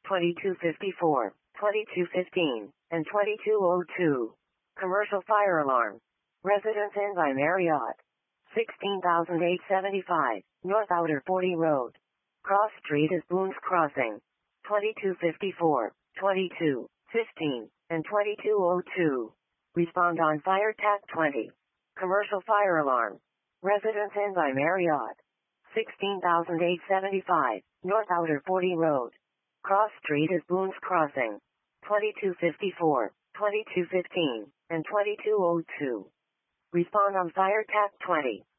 2254, 2215, and 2202. Commercial fire alarm. Residence Inn by Marriott. 16,875, North Outer 40 Road. Cross Street is Boone's Crossing. 2254, 2215, and 2202. Respond on Fire TAC 20. Commercial fire alarm. Residence Inn by Marriott. 16,875, North Outer 40 Road. Cross Street is Boone's Crossing. 2254, 2215, and 2202. Respond on Fire TAC 20.